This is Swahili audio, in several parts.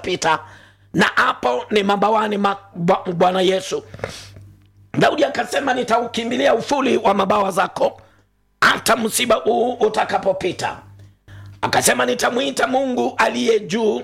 utapita, na hapo ni mabawani Bwana Yesu. Daudi akasema nitaukimbilia ufuli wa mabawa zako hata msiba huu utakapopita. Akasema nitamuita Mungu aliye juu,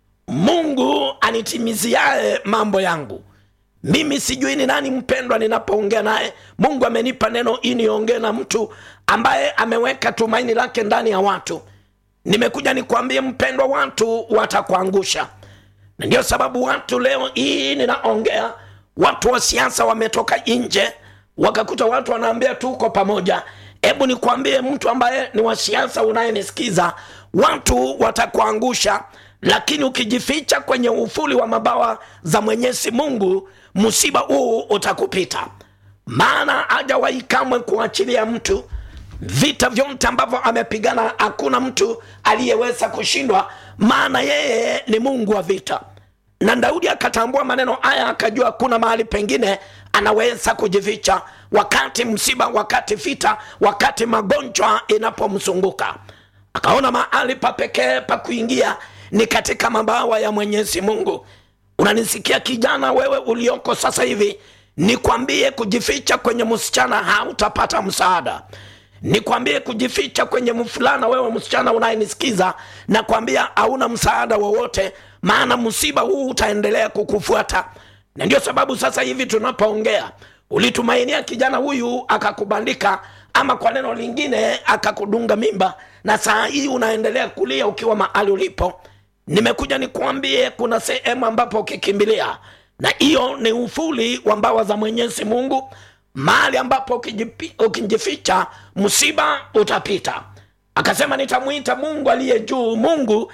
Mungu anitimiziae mambo yangu. Mimi sijui ni nani mpendwa ninapoongea naye. Mungu amenipa neno ili niongee na mtu ambaye ameweka tumaini lake ndani ya watu. Nimekuja nikwambie mpendwa, watu watakuangusha. Na ndio sababu watu leo hii ninaongea, watu wa siasa wametoka nje, wakakuta watu wanaambia tuko pamoja. Hebu nikwambie mtu ambaye ni wa siasa unayenisikiza, watu watakuangusha, lakini ukijificha kwenye ufuli wa mabawa za Mwenyezi Mungu, msiba huu utakupita. Maana hajawahi kamwe kuachilia mtu. Vita vyote ambavyo amepigana hakuna mtu aliyeweza kushindwa, maana yeye ni Mungu wa vita. Na Daudi akatambua maneno haya, akajua kuna mahali pengine anaweza kujificha wakati msiba, wakati vita, wakati magonjwa inapomzunguka. Akaona mahali pa pekee pa kuingia ni katika mabawa ya Mwenyezi Mungu. Unanisikia kijana wewe ulioko sasa hivi, nikwambie kujificha kwenye msichana hautapata msaada. Nikwambie kujificha kwenye mfulana, wewe msichana unayenisikiza, na kwambia hauna msaada wowote, maana msiba huu utaendelea kukufuata. Na ndio sababu sasa hivi tunapoongea, ulitumainia kijana huyu akakubandika, ama kwa neno lingine akakudunga mimba, na saa hii unaendelea kulia ukiwa mahali ulipo. Nimekuja nikwambie kuna sehemu ambapo ukikimbilia, na hiyo ni ufuli wa mbawa za Mwenyezi Mungu, mahali ambapo ukijificha msiba utapita. Akasema nitamuita Mungu aliye juu, Mungu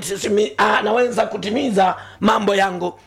anaweza kutimiza mambo yangu.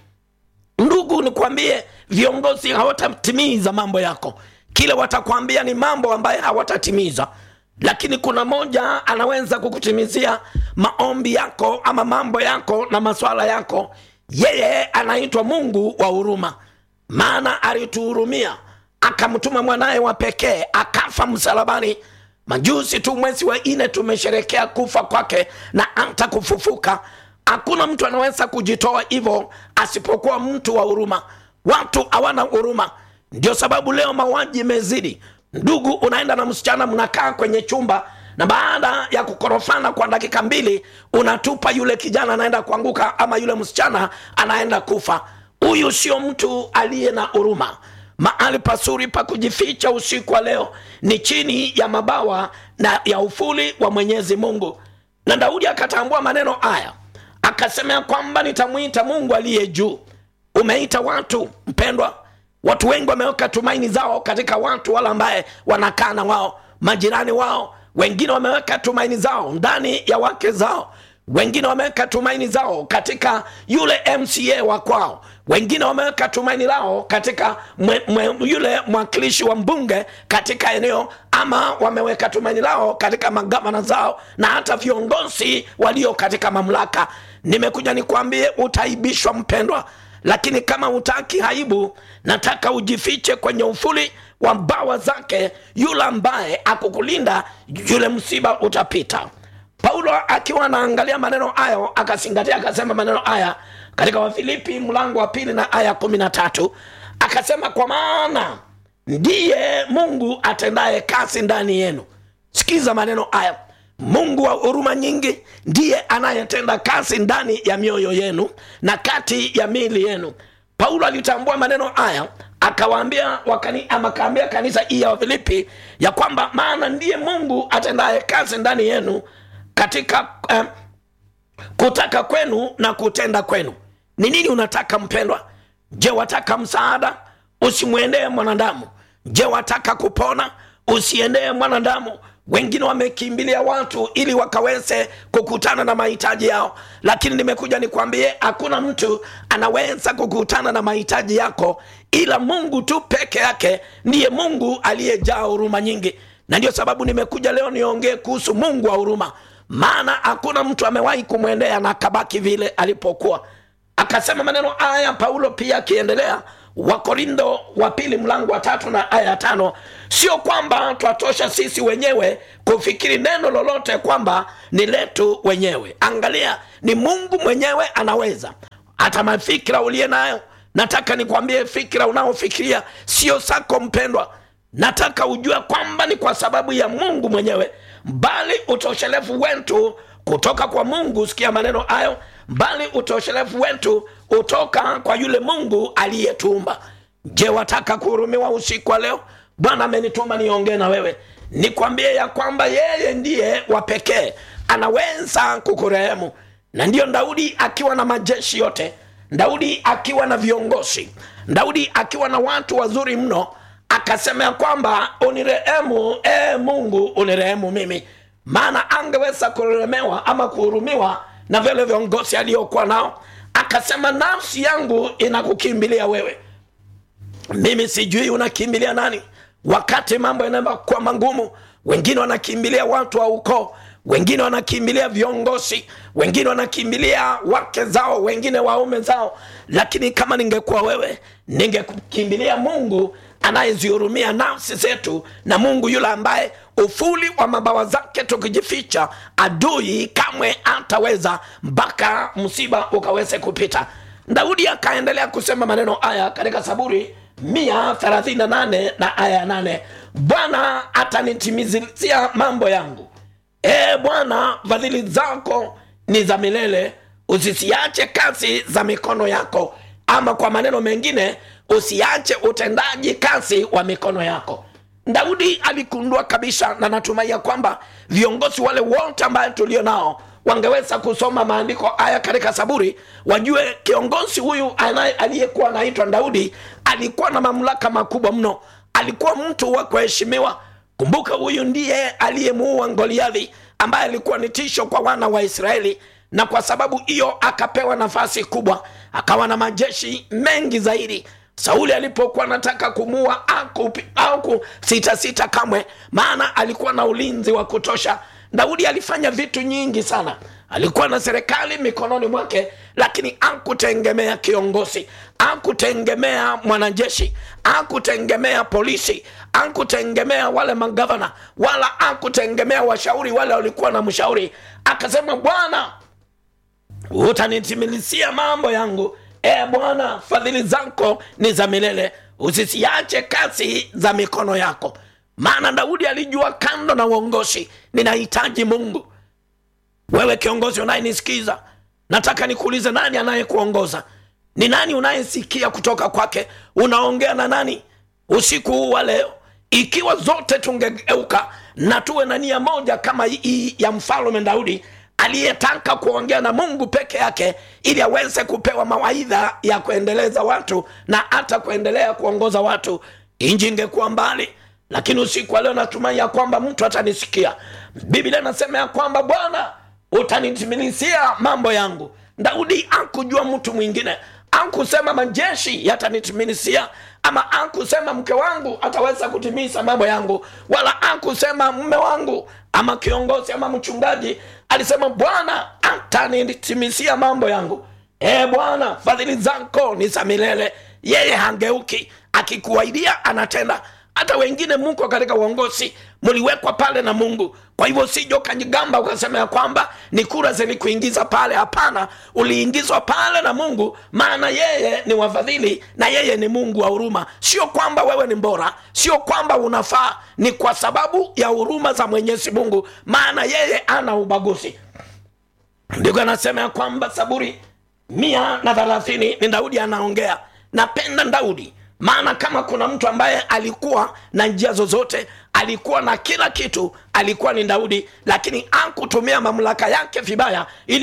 Ndugu, nikwambie viongozi hawatatimiza mambo yako. Kile watakwambia ni mambo ambayo hawatatimiza, lakini kuna moja anaweza kukutimizia maombi yako ama mambo yako na maswala yako. Yeye anaitwa Mungu wa huruma, maana alituhurumia akamtuma mwanae wa pekee akafa msalabani. Majuzi tu mwezi wa 4 tumesherekea kufa kwake na hata kufufuka. Hakuna mtu anaweza kujitoa hivyo asipokuwa mtu wa huruma. Watu hawana huruma, ndio sababu leo mauaji imezidi. Ndugu, unaenda na msichana, mnakaa kwenye chumba, na baada ya kukorofana kwa dakika 2 unatupa yule kijana anaenda kuanguka, ama yule msichana anaenda kufa. Huyu sio mtu aliye na huruma. Mahali pasuri pa kujificha usiku wa leo ni chini ya mabawa na ya ufuli wa Mwenyezi Mungu. Na Daudi akatambua maneno haya, akasema kwamba nitamuita Mungu aliye juu. Umeita watu mpendwa, watu wengi wameweka tumaini zao katika watu wala ambaye wanakaa na wao, majirani wao. Wengine wameweka tumaini zao ndani ya wake zao, wengine wameweka tumaini zao katika yule MCA wa kwao, wengine wameweka tumaini lao katika yule mwakilishi wa mbunge katika eneo, ama wameweka tumaini lao katika magavana zao na hata viongozi walio katika mamlaka. Nimekuja nikwambie utaibishwa mpendwa, lakini kama utaki haibu, nataka ujifiche kwenye ufuli wa mbawa zake yule ambaye akukulinda. Yule msiba utapita. Paulo akiwa anaangalia maneno hayo akazingatia, akasema maneno haya katika Wafilipi mlango wa 2 na aya 13. Akasema kwa maana ndiye Mungu atendaye kazi ndani yenu. Sikiza maneno haya, Mungu wa huruma nyingi ndiye anayetenda kazi ndani ya mioyo yenu na kati ya miili yenu. Paulo alitambua maneno haya, akawaambia akaambia kanisa hii ya Wafilipi ya kwamba maana ndiye Mungu atendaye kazi ndani yenu katika kutaka kwenu na kutenda kwenu. Ni nini unataka mpendwa? Je, wataka msaada? Usimwendee mwanadamu. Je, wataka kupona? Usiendee mwanadamu. Wengine wamekimbilia watu ili wakaweze kukutana na mahitaji yao, lakini nimekuja nikwambie hakuna mtu anaweza kukutana na mahitaji yako ila Mungu tu peke yake. Ndiye Mungu aliyejaa huruma nyingi, na ndio sababu nimekuja leo niongee kuhusu Mungu wa huruma, maana hakuna mtu amewahi kumwendea na kabaki vile alipokuwa. Akasema maneno haya Paulo pia akiendelea Wakorintho wa pili mlango wa 3 na aya 5, sio kwamba twatosha sisi wenyewe kufikiri neno lolote kwamba ni letu wenyewe. Angalia, ni Mungu mwenyewe anaweza. Hata mafikira uliye nayo, nataka nikwambie, fikira unaofikiria sio sako mpendwa. Nataka ujue kwamba ni kwa sababu ya Mungu mwenyewe, bali utoshelevu wetu kutoka kwa Mungu. Sikia maneno hayo, bali utoshelevu wetu utoka kwa yule Mungu aliyetuumba. Je, wataka kuhurumiwa usiku wa leo? Bwana amenituma niongee na wewe, nikwambie ya kwamba yeye ndiye wa pekee anaweza kukurehemu. Na ndiyo Daudi akiwa na majeshi yote, Daudi akiwa na viongozi, Daudi akiwa na watu wazuri mno, akasema ya kwamba unirehemu, Mungu unirehemu mimi. Maana angeweza kuremewa ama kuhurumiwa na vile viongozi aliokuwa nao. Akasema nafsi yangu inakukimbilia wewe. Mimi sijui unakimbilia nani wakati mambo yanakuwa magumu. Wengine wanakimbilia watu wa ukoo, wengine wanakimbilia viongozi, wengine wanakimbilia wake zao, wengine waume zao. Lakini kama ningekuwa wewe, ningekimbilia Mungu anayezihurumia nafsi zetu, na Mungu yule ambaye ufuli wa mabawa zake tukijificha, adui kamwe hataweza mpaka msiba ukaweze kupita. Daudi akaendelea kusema maneno haya katika Zaburi 138 na aya 8, Bwana atanitimizia mambo yangu. Bwana, fadhili zako ni za milele, usisiache kazi za mikono yako. Ama kwa maneno mengine, usiache utendaji kazi wa mikono yako. Daudi alikundua kabisa, na natumai kwamba viongozi wale wote ambao tulio nao wangeweza kusoma maandiko haya katika Zaburi, wajue kiongozi huyu aliyekuwa anaitwa Daudi alikuwa na mamlaka makubwa mno, alikuwa mtu wa kuheshimiwa. Kumbuka, huyu ndiye aliyemuua Goliathi ambaye alikuwa ni tisho kwa wana wa Israeli, na kwa sababu hiyo akapewa nafasi kubwa, akawa na majeshi mengi zaidi. Sauli alipokuwa anataka kumuua au sita kamwe, maana alikuwa na ulinzi wa kutosha. Daudi alifanya vitu nyingi sana. Alikuwa na serikali mikononi mwake, lakini hakutegemea kiongozi, hakutegemea mwanajeshi, hakutegemea polisi, hakutegemea wale magavana, wala hakutegemea washauri wale walikuwa na mshauri. Akasema, Bwana utanitimilizia mambo yangu. Bwana, fadhili zako ni za milele, usisiache kazi za mikono yako. Maana Daudi alijua kando na uongozi, ninahitaji Mungu. Wewe kiongozi unayenisikiza, nataka nikuulize, nani anayekuongoza? Ni nani unayesikia kutoka kwake? Unaongea na nani usiku huu wa leo? Ikiwa zote tungegeuka na tuwe na nia moja kama hii ya mfalme Daudi aliyetaka kuongea na Mungu peke yake ili aweze kupewa mawaidha ya kuendeleza watu na hata kuendelea kuongoza watu, inji ingekuwa mbali. Lakini usiku wa leo natumai ya kwamba mtu atanisikia. Biblia inasema ya kwamba Bwana utanitimilizia mambo yangu. Daudi hakujua mtu mwingine, hakusema majeshi yatanitimilizia, ama hakusema mke wangu ataweza kutimiza mambo yangu, wala hakusema mume wangu ama kiongozi ama mchungaji. Alisema Bwana atanitimizia mambo yangu. Bwana, fadhili zako ni za milele. Yeye hangeuki, akikuahidia anatenda. Hata wengine mko katika uongozi, mliwekwa pale na Mungu. Kwa hivyo sijo kajigamba ukasema ya kwamba ni kura zilikuingiza pale. Hapana, uliingizwa pale na Mungu, maana yeye ni wafadhili na yeye ni Mungu wa huruma. Sio kwamba wewe ni bora, sio kwamba unafaa, ni kwa sababu ya huruma za Mwenyezi Mungu, maana yeye ana ubaguzi. Ndiko anasema ya kwamba Zaburi 130 ni Daudi anaongea. Napenda Daudi, maana kama kuna mtu ambaye alikuwa na njia zozote, alikuwa na kila kitu, alikuwa ni Daudi. Lakini hakutumia mamlaka yake vibaya ili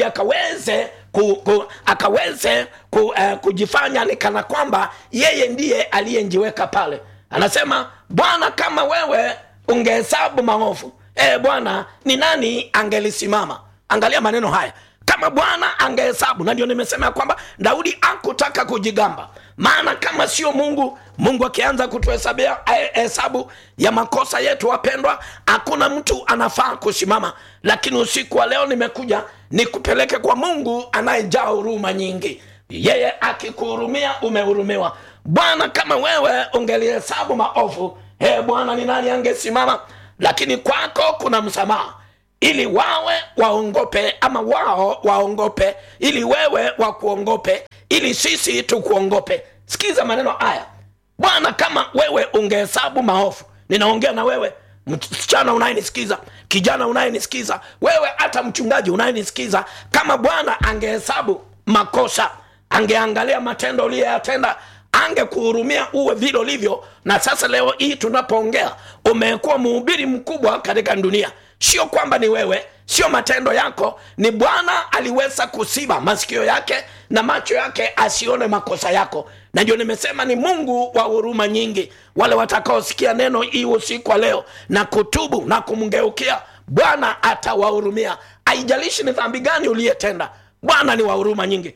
akaweze kujifanya ni kana kwamba yeye ndiye aliyenjiweka pale. Anasema, Bwana, kama wewe ungehesabu maovu, Bwana, ni nani angelisimama? Angalia maneno haya, kama Bwana angehesabu. Na ndio nimesema kwamba Daudi hakutaka kujigamba, maana kama sio Mungu akianza kutuhesabia hesabu ya makosa yetu, wapendwa, hakuna mtu anafaa kusimama. Lakini usiku wa leo nimekuja nikupeleke kwa Mungu anayejaa huruma nyingi. Yeye akikuhurumia umehurumiwa. Bwana, kama wewe ungelihesabu maovu, Bwana, ni nani angesimama? Lakini kwako kuna msamaha, ili wawe waongope, ama wao waongope, ili wewe wakuongope, ili sisi tukuongope. Sikiza maneno haya. Bwana, kama wewe ungehesabu maovu, ninaongea na wewe msichana unayenisikiza, kijana unayenisikiza, wewe hata mchungaji unayenisikiza, kama Bwana angehesabu makosa, angeangalia matendo uliyoyatenda, angekuhurumia uwe vile ulivyo. Na sasa leo hii tunapoongea, umekuwa mhubiri mkubwa katika dunia. Sio kwamba ni wewe, sio matendo yako, ni Bwana aliweza kusiba masikio yake na macho yake asione makosa yako. Na ndio nimesema ni Mungu wa huruma nyingi. Wale watakaosikia neno hii usiku wa leo na kutubu na kumgeukia, Bwana atawahurumia. Haijalishi ni dhambi gani uliyetenda, Bwana ni wa huruma nyingi.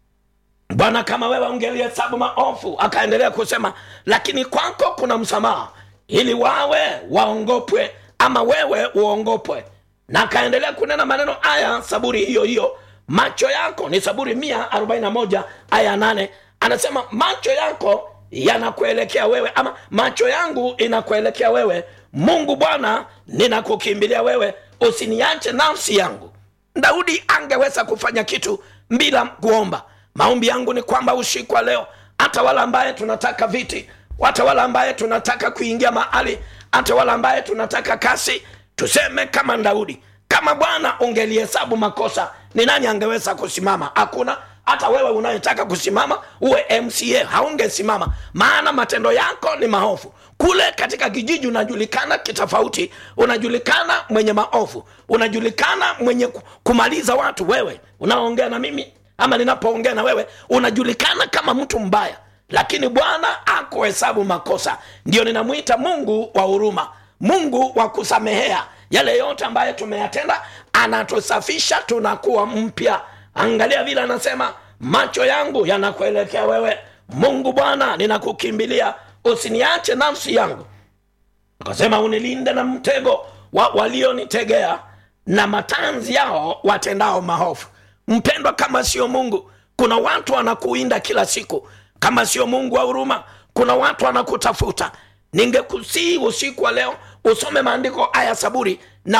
Bwana, kama wewe ungelihesabu maovu, akaendelea kusema, lakini kwako kuna msamaha, ili wawe waongopwe, ama wewe uongopwe. Na akaendelea kunena maneno haya, Zaburi hiyo macho yako, ni Zaburi 141 aya 8, anasema macho yako yanakuelekea wewe, ama macho yangu inakuelekea wewe, Mungu Bwana, ninakukimbilia wewe, usiniache nafsi yangu. Daudi angeweza kufanya kitu bila kuomba. Maombi yangu ni kwamba usiku wa leo, hata wale ambaye tunataka viti, hata wale ambaye tunataka kuingia mahali, hata wale ambaye tunataka kasi, tuseme kama Daudi, kama Bwana ungelihesabu makosa, ni nani angeweza kusimama? Hakuna. Hata wewe unayetaka kusimama uwe MCA haungesimama, maana matendo yako ni maovu. Kule katika kijiji unajulikana kitofauti, unajulikana mwenye maovu, unajulikana mwenye kumaliza watu. Wewe unaongea na mimi ama ninapoongea na wewe, unajulikana kama mtu mbaya, lakini Bwana hakuhesabu makosa. Ndio ninamuita Mungu wa huruma, Mungu wa kusamehea yale yote ambayo tumeyatenda, anatusafisha, tunakuwa mpya. Angalia vile anasema, macho yangu yanakuelekea wewe, Mungu Bwana, ninakukimbilia, usiniache nafsi yangu. Akasema, unilinde na mtego walionitegea, na matanzi yao watendao maovu. Mpendwa, kama sio Mungu, kuna watu wanakuinda kila siku. Kama sio Mungu wa huruma, kuna watu wanakutafuta. Ningekusihi usiku wa leo usome maandiko haya Zaburi, na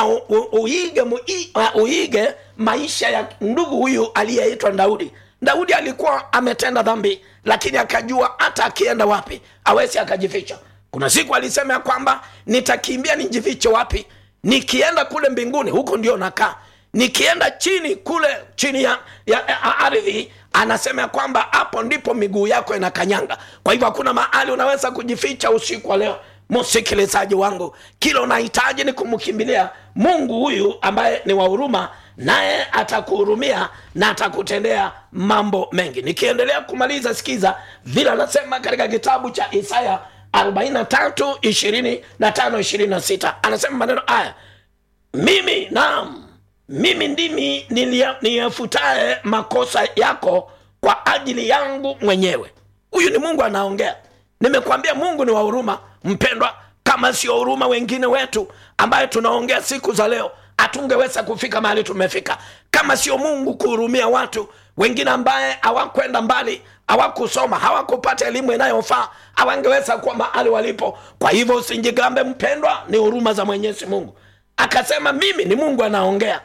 uige maisha ya ndugu huyu aliyeitwa Daudi. Daudi alikuwa ametenda dhambi, lakini akajua hata akienda wapi hawezi akajificha. Kuna siku alisema ya kwamba nitakimbia nijifiche wapi? Nikienda kule mbinguni, huko ndio nakaa. Nikienda chini kule chini ya ardhi, anasema ya kwamba hapo ndipo miguu yako inakanyanga. Kwa hivyo hakuna mahali unaweza kujificha usiku wa leo. Msikilizaji wangu, kila unahitaji ni kumkimbilia Mungu huyu ambaye ni wa huruma, naye atakuhurumia na atakutendea mambo mengi. Nikiendelea kumaliza, sikiza vile anasema katika kitabu cha Isaya 43:25-26. Anasema maneno haya, mimi ndimi niyafutaye makosa yako kwa ajili yangu mwenyewe. Huyu ni Mungu anaongea. Nimekwambia Mungu ni wa huruma. Mpendwa, kama sio huruma wengine wetu ambaye tunaongea siku za leo, hatungeweza kufika mahali tumefika. Kama sio Mungu kuhurumia watu wengine ambaye hawakwenda mbali, hawakusoma, hawakupata elimu inayofaa, hawangeweza kuwa mahali walipo. Kwa hivyo usijigambe mpendwa, ni huruma za Mwenyezi Mungu. Akasema mimi ni Mungu anaongea.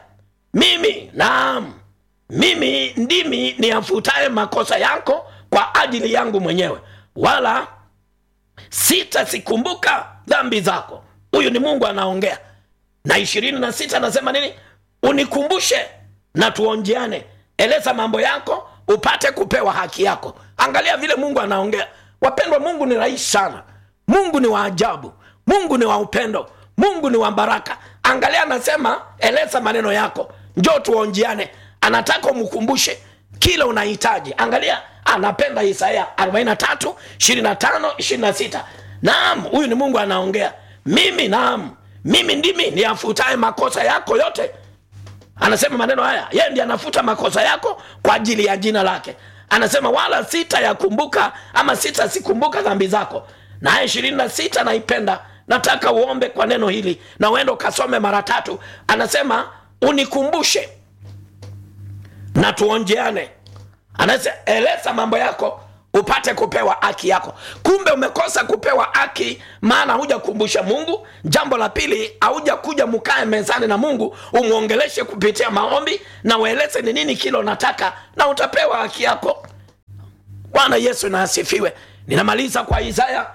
Mimi ndimi niyafutaye makosa yako kwa ajili yangu mwenyewe, wala sitazikumbuka dhambi zako. Huyu ni Mungu anaongea. Na 26 anasema nini? Unikumbushe na tuonjeane, eleza mambo yako upate kupewa haki yako. Angalia vile Mungu anaongea. Wapendwa, Mungu ni rahisi sana. Mungu ni wa ajabu. Mungu ni wa upendo. Mungu ni wa baraka. Angalia, anasema eleza maneno yako, njoo tuonjeane. Anataka umkumbushe kila unahitaji. Angalia, anapenda Isaya 43:25-26. Naam, huyu ni Mungu anaongea. Mimi ndimi niyafutaye makosa yako yote. Anasema maneno haya, yeye ndiye anafuta makosa yako kwa ajili ya jina lake. Anasema wala sitayakumbuka ama sitazikumbuka dhambi zako. Na 26 naipenda. Nataka uombe kwa neno hili na uende ukasome mara 3. Anasema unikumbushe na tuonjeane. Anasema eleza mambo yako upate kupewa haki yako. Kumbe umekosa kupewa haki maana hujakumbusha Mungu. Jambo la pili, hauja kuja mkae mezani na Mungu umuongeleshe kupitia maombi na ueleze ni nini kile unataka na utapewa haki yako. Bwana Yesu na asifiwe. Ninamaliza kwa Isaya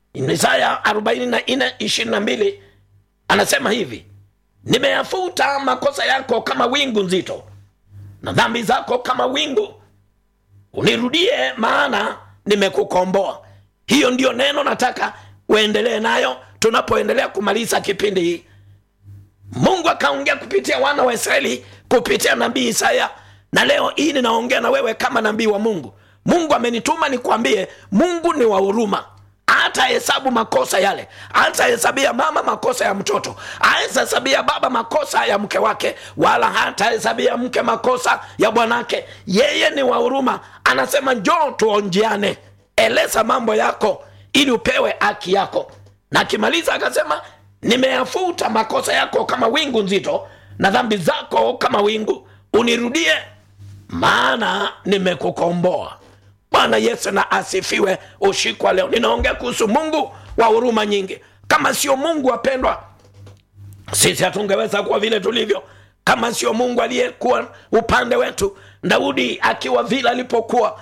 44:22. Anasema hivi: nimeyafuta makosa yako kama wingu nzito na dhambi zako kama wingu, unirudie maana nimekukomboa. Hiyo ndio neno nataka uendelee nayo tunapoendelea kumaliza kipindi hii. Mungu akaongea kupitia wana wa Israeli kupitia nabii Isaya, na leo hii ninaongea na wewe kama nabii wa Mungu. Mungu amenituma nikwambie Mungu ni wa huruma. Hata hesabu makosa yale, hata hesabia mama makosa ya mtoto, hata hesabia baba makosa ya mke wake, wala hata hesabia mke makosa ya bwanake. Yeye ni wa huruma. Anasema njoo tuonjeane, eleza mambo yako ili upewe haki yako. Na kimaliza akasema nimeyafuta makosa yako kama wingu nzito na dhambi zako kama wingu, unirudie maana nimekukomboa. Bwana Yesu na asifiwe. Ushikwa leo ninaongea kuhusu Mungu wa huruma nyingi. Kama sio Mungu wapendwa, sisi hatungeweza kuwa vile tulivyo. Kama sio Mungu aliyekuwa upande wetu, Daudi akiwa vile alipokuwa,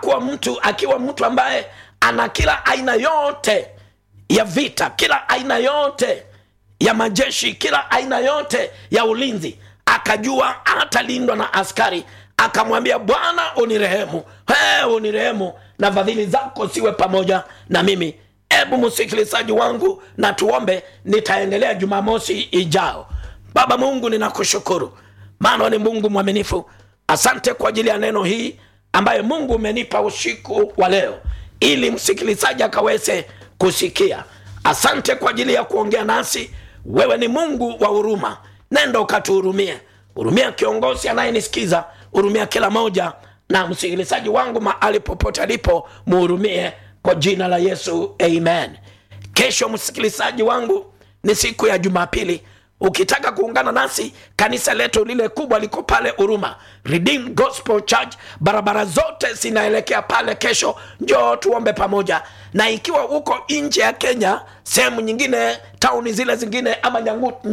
akiwa mtu ambaye ana kila aina yote ya vita, kila aina yote ya majeshi, kila aina yote ya ulinzi, akajua atalindwa na askari. Akamwambia Bwana unirehemu, unirehemu na fadhili zako siwe pamoja na mimi. Ebu msikilizaji wangu na tuombe, nitaendelea Jumamosi ijao. Baba Mungu ninakushukuru maana ni Mungu mwaminifu. Asante kwa ajili ya neno hii ambaye Mungu umenipa usiku wa leo ili msikilizaji akaweze kusikia. Asante kwa ajili ya kuongea nasi. Wewe ni Mungu wa huruma. Nenda ukatuhurumie. Hurumia kiongozi anayenisikiza, hurumia kila moja na msikilizaji wangu mahali popote alipo, muhurumie kwa jina la Yesu, amen. Kesho msikilizaji wangu ni siku ya Jumapili. Ukitaka kuungana nasi, kanisa letu lile kubwa liko pale Huruma Redeemed Gospel Church, barabara zote zinaelekea pale. Kesho njoo tuombe pamoja. Na ikiwa uko nje ya Kenya, sehemu nyingine, tauni zile zingine ama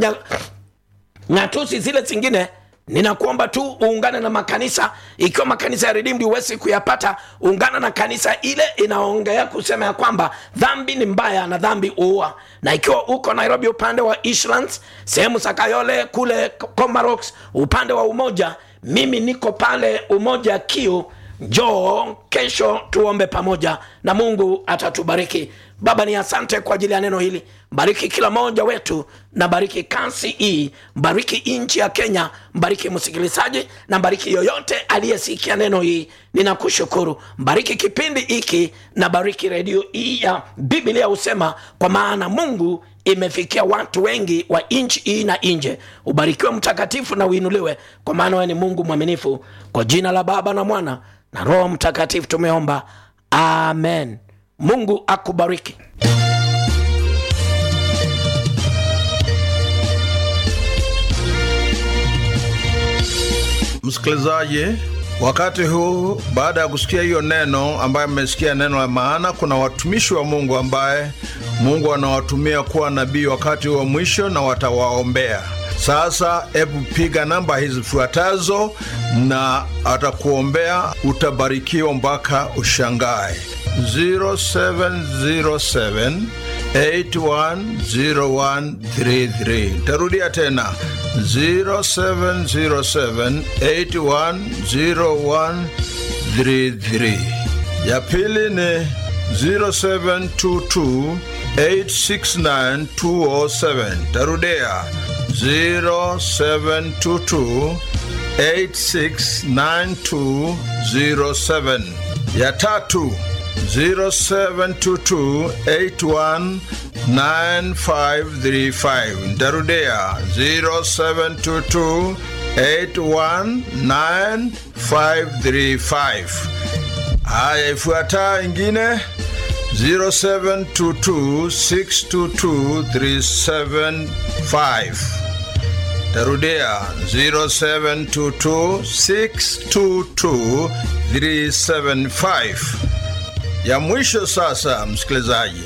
Ngatusi zile zingine, ninakuomba tu uungane na makanisa. Ikiwa makanisa ya Redeemed huwezi kuyapata, ungana na kanisa ile inaongea kusema ya kwamba dhambi ni mbaya na dhambi huua. Na ikiwa uko Nairobi upande wa Eastlands, sehemu Sakayole kule Comarox upande wa Umoja, mimi niko pale Umoja Kiu. Njoo kesho tuombe pamoja na Mungu atatubariki. Baba ni asante kwa ajili ya neno hili. Bariki kila mmoja wetu na bariki kasi hii, bariki nchi ya Kenya, bariki msikilizaji na bariki yoyote aliyesikia neno hii. Ninakushukuru. Bariki kipindi hiki na bariki redio hii ya Biblia Husema, kwa maana Mungu imefikia watu wengi wa nchi hii na nje. Ubarikiwe mtakatifu na uinuliwe, kwa maana wewe ni Mungu mwaminifu. Kwa jina la Baba na Mwana na Roho Mtakatifu tumeomba, amen. Mungu akubariki. Msikilizaji, wakati huu baada ya kusikia hiyo neno ambaye mmesikia neno la maana, kuna watumishi wa Mungu ambaye Mungu anawatumia kuwa nabii wakati wa mwisho na watawaombea. Sasa hebu piga namba hizi zifuatazo na atakuombea, utabarikiwa mpaka ushangae. 0707810133. Tarudia tena 0707810133. Ya pili ni 0722869207. Tarudia 0722869207. Ya tatu 0722819535. Ntarudia 0722819535. Haya, ifuata ingine 0722622375. Tarudia 0722622375. ya mwisho sasa, msikilizaji,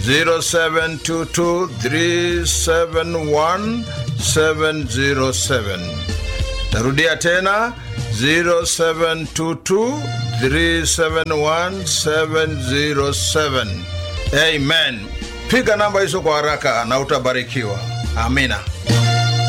0722371707. Tarudia tena 0722371707. Amen. Piga namba hizo kwa haraka na utabarikiwa. Amina.